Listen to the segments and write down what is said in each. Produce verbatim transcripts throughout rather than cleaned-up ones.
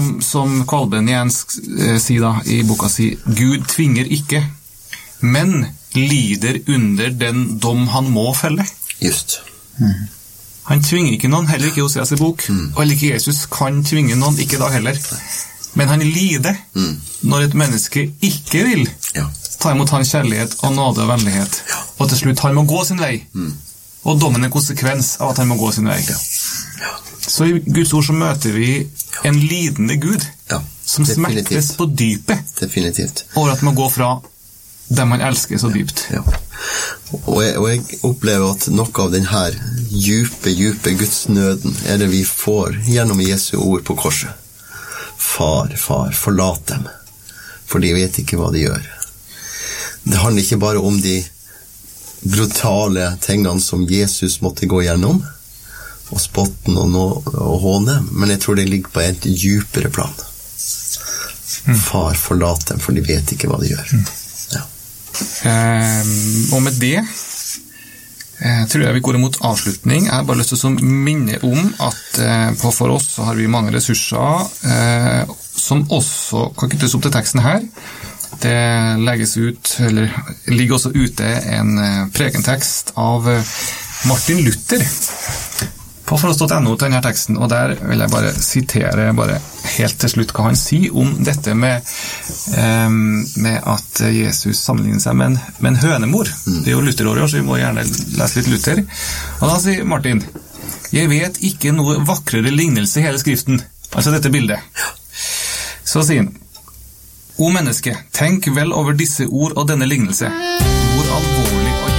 Som Kolben igjen sier da i boka si, Gud tvinger ikke, men lider under den dom han må felle. Just. Mm. Han tvinger ikke noen, heller ikke hos Jesu bok, mm. og heller ikke Jesus kan tvinge noen, ikke da heller. Men han lider mm. når et menneske ikke vil ja. ta imot hans kjærlighet og nåde og vennlighet, ja. og til slutt han må gå sin vei. Mm. Og dommen er konsekvens av at han må gå sin vei. Ja. Ja. Så i Guds ord så møter vi en lidende Gud, ja. som smertes på dypet. Definitivt. Over at man går fra dem man elsker så dypt. Ja. Ja. Og, jeg, og jeg opplever at noe av den her djupe, djupe gudsnøden er det vi får gjennom Jesu ord på korset. Far, far, forlat dem, for de vet ikke hva de gjør. Det handler ikke bare om de brutale tingene som Jesus måtte gå gjennom, og spotten og, nå, og håne, men jeg tror det ligger på et djupere plan. Mm. Far, forlat dem, for de vet ikke hva de gjør. Mm. Ja. Um, og med det eh, tror jeg vi går mot avslutning. Jeg har bare lyst til å minne om at eh, på for oss så har vi mange ressurser eh, som også kan knyttes opp til teksten her. Det legges ut, eller ligger også ute en prekentekst av Martin Luther på for oss punktum no til denne teksten, og der vil jeg bare sitere bare helt til slutt hva han sier om dette med, eh, med at Jesus sammenligner seg med en, med en hønemor. Det er jo Luther-året, så vi må gjerne lese litt Luther. Og da sier Martin, jeg vet ikke noe vakrere lignelse i hele skriften, altså dette bildet. Så sier han, O menneske, tenk vel over disse ord og denne lignelse. Hvor alvorlig og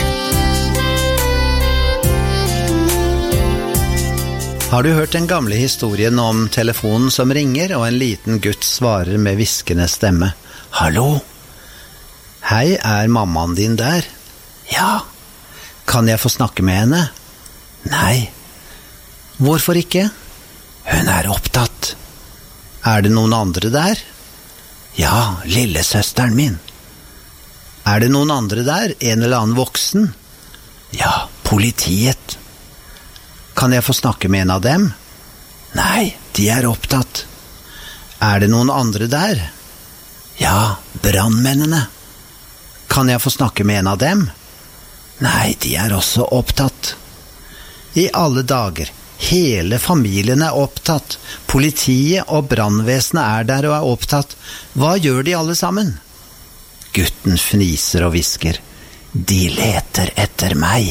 Har du hørt den gamle historien om telefonen som ringer, og en liten gutt svarer med hviskende stemme? Hallo? Hei, er mammaen din der? Ja. Kan jeg få snakke med henne? Nei. Hvorfor ikke? Hun er opptatt. Er det noen andre der? Ja, lillesøsteren min. Er det noen andre der? En eller annen voksen? Ja, politiet. Kan jeg få snakke med en av dem? Nei, de er opptatt. Er det noen andre der? Ja, brandmennene. Kan jeg få snakke med en av dem? Nei, de er også opptatt. I alle dager. Hele familien er opptatt. Politiet og brandvesenet er der og er opptatt. Hva gjør de alle sammen? Gutten fniser og hvisker. De leter etter meg.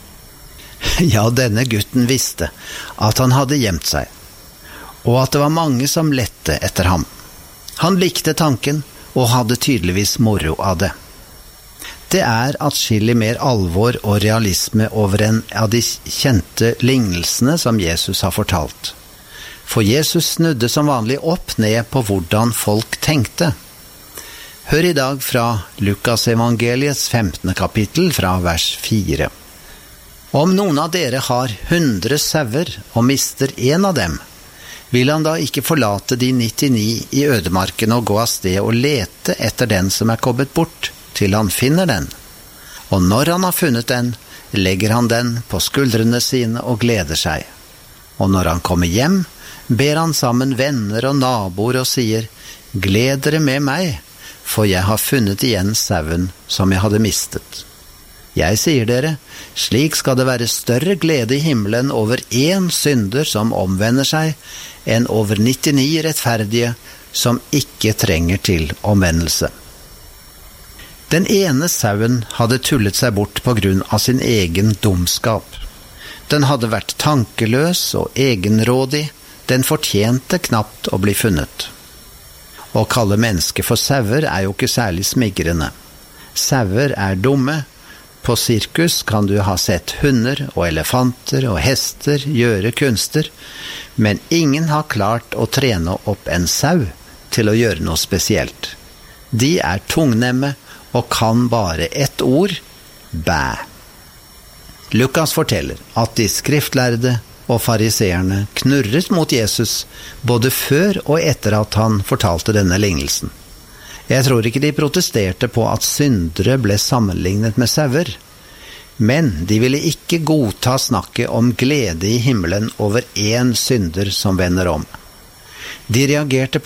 Ja, denne gutten visste at han hadde gjemt seg, og at det var mange som lette etter ham. Han likte tanken og hadde tydeligvis moro av det. Det er atskillig mer alvor og realisme over en av de kjente lignelsene som Jesus har fortalt. For Jesus snudde som vanlig opp ned på hvordan folk tenkte. Hør i dag fra Lukas evangeliets femtende kapittel fra vers fire. Om noen av dere har hundre sauer og mister en av dem, vil han da ikke forlate de nittini i ødemarken og gå av sted og lete etter den som er kommet bort, til han finner den. Og når han har funnet den, legger han den på skuldrene sine og gleder seg. Og når han kommer hjem, ber han sammen venner og naboer og sier, gled dere med meg, for jeg har funnet igjen sauen som jeg hadde mistet. Jeg sier dere, slik skal det være større glede i himmelen over en synder som omvender seg, enn over nittini rettferdige som ikke trenger til omvendelse. Den ene sauen hadde tullet seg bort på grunn av sin egen dumskap. Den hadde vært tankeløs og egenrådig, den fortjente knapt å bli funnet. Å kalle mennesker for sauer er jo ikke særlig smigrende. Sauer er dumme. På sirkus kan du ha sett hunder og elefanter og hester gjøre kunster, men ingen har klart å trene opp en sau til å gjøre noe spesielt. De er tungnemme og kan bare ett ord, bæ. Lukas forteller at de skriftlærde og fariseerne knurret mot Jesus både før og etter at han fortalte denne lignelsen. Jeg tror ikke de protesterte på at syndere ble sammenlignet med sauer, men de ville ikke godta snakket om glede i himmelen over en synder som vender om. De reagerte